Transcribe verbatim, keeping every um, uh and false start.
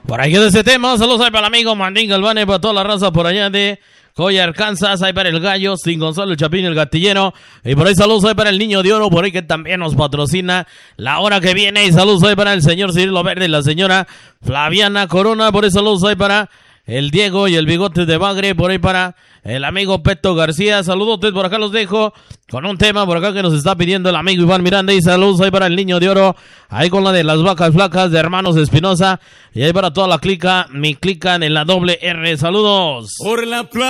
Por ahí queda ese tema. Saludos ahí para el amigo Mandín Galván y para toda la raza por allá de Coya, Arkansas. Ahí para el Gallo, Sin Gonzalo, el Chapín, el Gatillero. Y por ahí saludos ahí para el Niño de Oro, por ahí que también nos patrocina la hora que viene. Y saludos ahí para el señor Cirilo Verde y la señora Flaviana Corona. Por ahí saludos ahí para el Diego y el Bigote de Bagre. Por ahí para el amigo Peto García. Saludos, por acá los dejo con un tema por acá que nos está pidiendo el amigo Iván Miranda. Y saludos ahí para el Niño de Oro, ahí con la de las vacas flacas de Hermanos Espinosa. Y ahí para toda la clica, mi clica en la doble R. Saludos. Por la